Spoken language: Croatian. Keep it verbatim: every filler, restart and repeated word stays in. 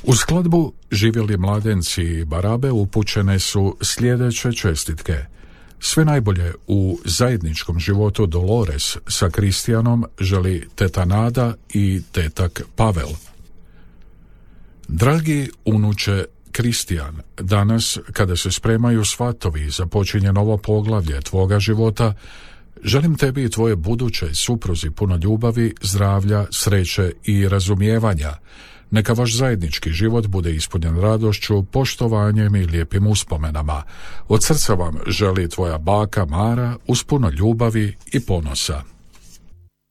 U skladbu Živjeli mladenci i barabe upućene su sljedeće čestitke. Sve najbolje u zajedničkom životu Dolores sa Kristijanom želi teta Nada i tetak Pavel. Dragi unuče Kristijan, danas kada se spremaju svatovi i započinje novo poglavlje tvoga života, želim tebi i tvoje buduće supruzi puno ljubavi, zdravlja, sreće i razumijevanja. Neka vaš zajednički život bude ispunjen radošću, poštovanjem i lijepim uspomenama. Od srca vam želi tvoja baka Mara uz puno ljubavi i ponosa.